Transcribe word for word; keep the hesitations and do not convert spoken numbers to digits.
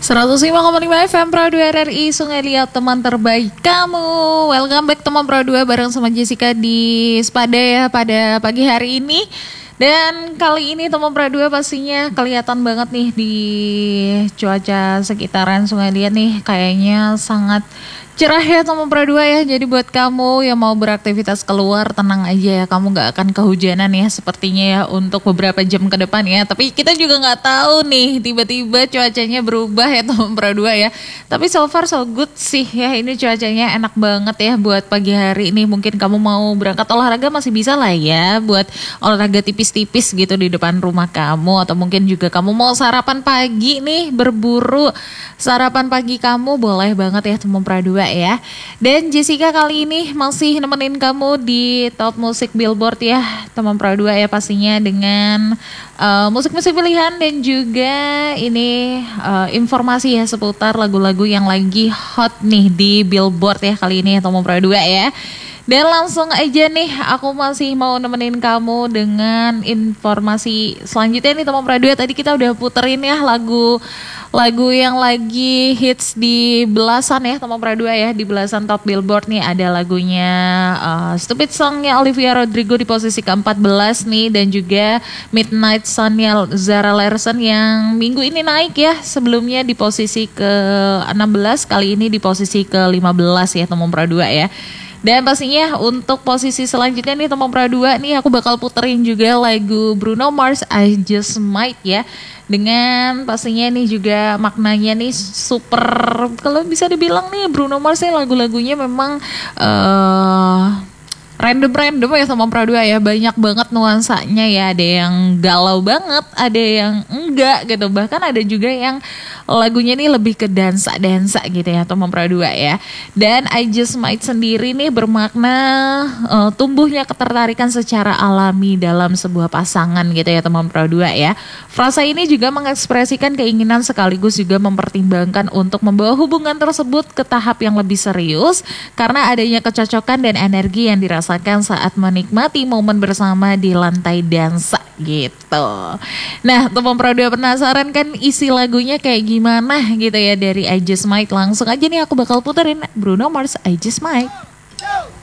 seratus lima koma lima F M Pro dua R R I Sungai Liat, teman terbaik kamu. Welcome back teman Pro dua bareng sama Jessica di Spada ya pada pagi hari ini. Dan kali ini teman Pro dua pastinya kelihatan banget nih di cuaca sekitaran Sungai Liat nih, kayaknya sangat cerah ya teman Pro dua ya. Jadi buat kamu yang mau beraktivitas keluar, tenang aja ya, kamu gak akan kehujanan ya sepertinya ya untuk beberapa jam ke depan ya. Tapi kita juga gak tahu nih, tiba-tiba cuacanya berubah ya teman Pro dua ya. Tapi so far so good sih ya, ini cuacanya enak banget ya buat pagi hari ini. Mungkin kamu mau berangkat olahraga masih bisa lah ya, buat olahraga tipis-tipis gitu di depan rumah kamu. Atau mungkin juga kamu mau sarapan pagi nih, berburu sarapan pagi kamu, boleh banget ya teman Pro dua ya. Dan Jessica kali ini masih nemenin kamu di Top Musik Billboard ya teman Pro dua ya, pastinya dengan uh, musik-musik pilihan dan juga ini uh, informasi ya seputar lagu-lagu yang lagi hot nih di Billboard ya kali ini ya teman Pro dua ya. Dan langsung aja nih aku masih mau nemenin kamu dengan informasi selanjutnya nih teman Pro dua. Tadi kita udah puterin ya lagu lagu yang lagi hits di belasan ya teman Pro dua ya, di belasan top Billboard nih ada lagunya uh, Stupid Song-nya Olivia Rodrigo di posisi keempat belas nih, dan juga Midnight Sun-nya Zara Larsson yang minggu ini naik ya, sebelumnya di posisi ke enam belas, kali ini di posisi ke lima belas ya teman Pro dua ya. Dan pastinya untuk posisi selanjutnya nih teman Pro dua nih aku bakal puterin juga lagu Bruno Mars I Just Might ya. Dengan pastinya nih juga maknanya nih super, kalau bisa dibilang nih Bruno Mars nih lagu-lagunya memang uh, random-random ya teman Pro dua ya, banyak banget nuansanya ya, ada yang galau banget, ada yang enggak gitu, bahkan ada juga yang lagunya nih lebih ke dansa-dansa gitu ya teman Pro dua ya. Dan I Just Might sendiri nih bermakna uh, tumbuhnya ketertarikan secara alami dalam sebuah pasangan gitu ya teman Pro dua ya. Frasa ini juga mengekspresikan keinginan sekaligus juga mempertimbangkan untuk membawa hubungan tersebut ke tahap yang lebih serius karena adanya kecocokan dan energi yang dirasakan saat menikmati momen bersama di lantai dansa gitu. Nah teman Pro dua penasaran kan isi lagunya kayak gimana gitu ya dari I Just Might? Langsung aja nih aku bakal puterin Bruno Mars I Just Might.